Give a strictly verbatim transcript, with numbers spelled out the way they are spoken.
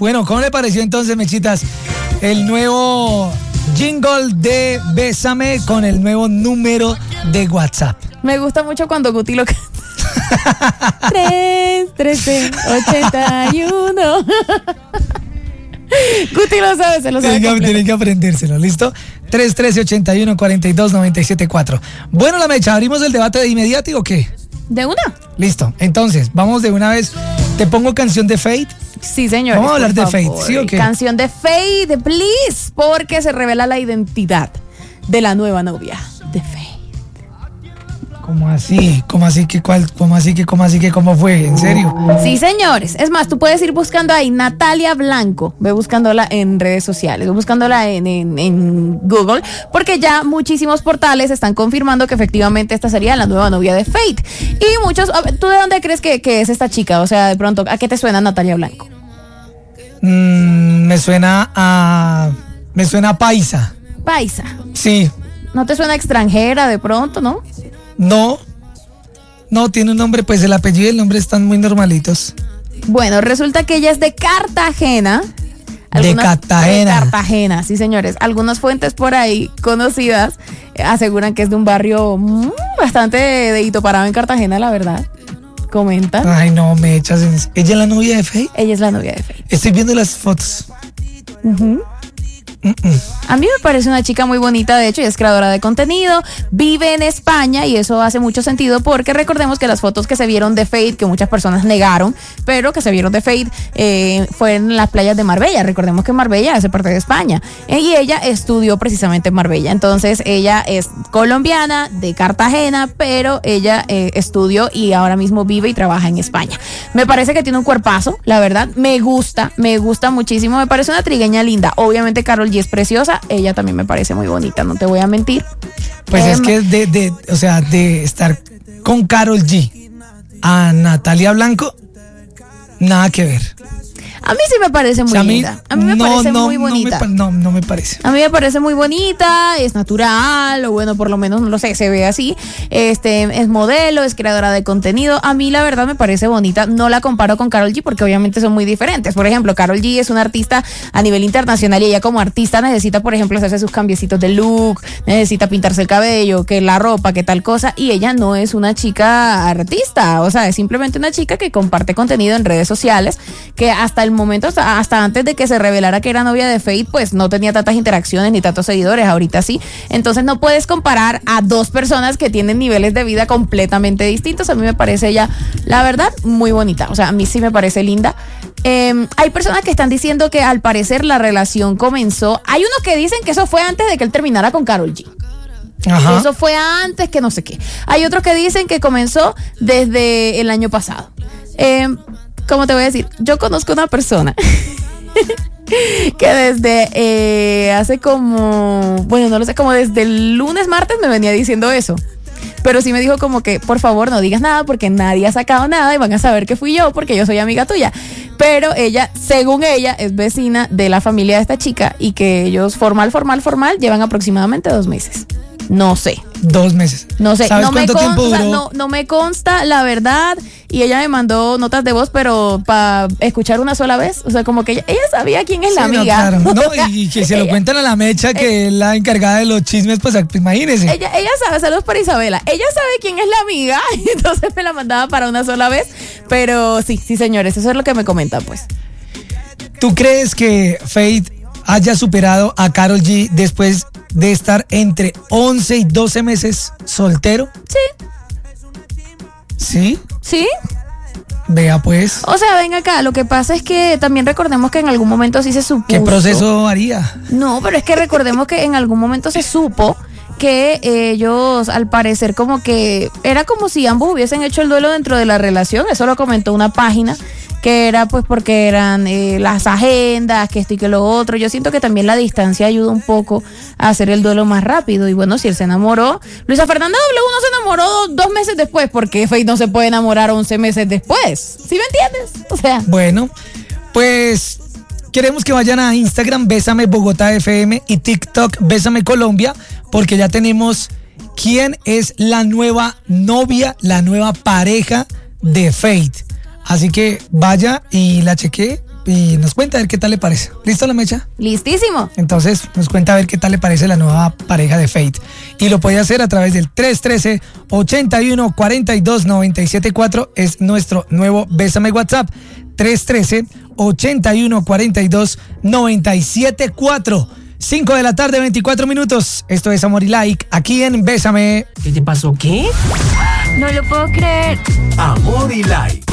Bueno, ¿cómo le pareció entonces, Mechitas, el nuevo jingle de Bésame con el nuevo número de WhatsApp? Me gusta mucho cuando Guti lo canta. tres, trece, ochenta y uno. Guti lo sabe, se lo sabe. Tienen que, tienen que aprendérselo, ¿listo? tres trece, ochenta y uno, cuarenta y dos, noventa y siete, cuatro. Bueno, la Mecha, ¿abrimos el debate de inmediato o qué? ¿De una? Listo, entonces, vamos de una vez. ¿Te pongo canción de Fate? Sí, señor. Vamos a hablar de Fate, ¿sí o qué? Canción de Fate, please, porque se revela la identidad de la nueva novia de Fate. ¿Cómo así? ¿Cómo así que cuál? ¿Cómo así que cómo así que cómo fue? ¿En serio? Sí, señores. Es más, tú puedes ir buscando ahí Natalia Blanco. Ve buscándola en redes sociales, ve buscándola en, en, en Google, porque ya muchísimos portales están confirmando que efectivamente esta sería la nueva novia de Fate. Y muchos, ¿tú de dónde crees que, que es esta chica? O sea, de pronto, ¿a qué te suena Natalia Blanco? Mm, me suena a... Me suena a paisa. Paisa. Sí. ¿No te suena extranjera de pronto, no? No, no, tiene un nombre, pues el apellido y el nombre están muy normalitos. Bueno, resulta que ella es de Cartagena. Algunas, de Cartagena. De Cartagena, sí, señores. Algunas fuentes por ahí conocidas eh, aseguran que es de un barrio mmm, bastante dedito parado en Cartagena, la verdad. Comentan. Ay, no, me echas en... ¿Ella es la novia de Fate? Ella es la novia de Fate. Estoy viendo las fotos. Uh-huh. A mí me parece una chica muy bonita, de hecho, y es creadora de contenido, vive en España y eso hace mucho sentido porque recordemos que las fotos que se vieron de Fate, que muchas personas negaron, pero que se vieron de Fate eh, fue en las playas de Marbella. Recordemos que Marbella hace parte de España eh, y ella estudió precisamente en Marbella, entonces ella es colombiana, de Cartagena, pero ella eh, estudió y ahora mismo vive y trabaja en España. Me parece que tiene un cuerpazo, la verdad, me gusta, me gusta muchísimo, me parece una trigueña linda. Obviamente Karol G es preciosa, ella también me parece muy bonita, no te voy a mentir. Pues eh, es que de, de, o sea, de estar con Karol G a Natalia Blanco, nada que ver. A mí sí me parece muy o sea, linda. A mí me no, parece no, muy bonita. No me, no, no me parece. A mí me parece muy bonita, es natural, o bueno, por lo menos, no lo sé, se ve así. Este, es modelo, es creadora de contenido. A mí la verdad me parece bonita. No la comparo con Karol G porque obviamente son muy diferentes. Por ejemplo, Karol G es una artista a nivel internacional y ella como artista necesita, por ejemplo, hacerse sus cambiecitos de look, necesita pintarse el cabello, que la ropa, que tal cosa. Y ella no es una chica artista, o sea, es simplemente una chica que comparte contenido en redes sociales, que hasta el momento, hasta, hasta antes de que se revelara que era novia de Fate, pues no tenía tantas interacciones ni tantos seguidores, ahorita sí. Entonces no puedes comparar a dos personas que tienen niveles de vida completamente distintos. A mí me parece ella, la verdad, muy bonita. O sea, a mí sí me parece linda. Eh, hay personas que están diciendo que al parecer la relación comenzó. Hay unos que dicen que eso fue antes de que él terminara con Karol G. Ajá. Eso fue antes que no sé qué. Hay otros que dicen que comenzó desde el año pasado. Eh, ¿Cómo te voy a decir? Yo conozco una persona que desde eh, hace como, bueno, no lo sé, como desde el lunes, martes me venía diciendo eso. Pero sí me dijo como que, por favor, no digas nada porque nadie ha sacado nada y van a saber que fui yo porque yo soy amiga tuya. Pero ella, según ella, es vecina de la familia de esta chica y que ellos formal, formal, formal llevan aproximadamente dos meses. No sé. Dos meses. No sé. ¿Sabes no cuánto me tiempo consta, duró? No, no me consta la verdad. Y ella me mandó notas de voz, pero para escuchar una sola vez. O sea, como que ella, ella sabía quién es sí, la amiga. No, claro. No, y, y que se ella, lo cuentan a la Mecha, que es la encargada de los chismes, pues imagínese. Ella, ella sabe, saludos para Isabela. Ella sabe quién es la amiga. Entonces me la mandaba para una sola vez. Pero sí, sí, señores, eso es lo que me comentan, pues. ¿Tú crees que Fate haya superado a Karol G después de estar entre once y doce meses soltero? Sí. ¿Sí? Sí. Vea pues. O sea, ven acá, lo que pasa es que también recordemos que en algún momento sí se supo. ¿Qué proceso haría? No, pero es que recordemos que en algún momento se supo que ellos, al parecer, como que era como si ambos hubiesen hecho el duelo dentro de la relación. Eso lo comentó una página, que era pues porque eran eh, las agendas, que esto y que lo otro. Yo siento que también la distancia ayuda un poco a hacer el duelo más rápido. Y bueno, si él se enamoró, Luisa Fernanda W no se enamoró dos, dos meses después, porque Fate no se puede enamorar once meses después. ¿Sí me entiendes? O sea. Bueno, pues queremos que vayan a Instagram, Bésame Bogotá F M, y TikTok, Bésame Colombia, porque ya tenemos quién es la nueva novia, la nueva pareja de Fate. Así que vaya y la chequee y nos cuenta a ver qué tal le parece. ¿Listo la mecha? Listísimo. Entonces nos cuenta a ver qué tal le parece la nueva pareja de Fate. Y lo puede hacer a través del tres uno tres, ocho uno cuatro dos, nueve siete cuatro. Es nuestro nuevo Bésame WhatsApp. tres uno tres, ocho uno cuatro dos, nueve siete cuatro. cinco de la tarde, veinticuatro minutos. Esto es Amor y Like, aquí en Bésame. ¿Qué te pasó? ¿Qué? No lo puedo creer. Amor y Like.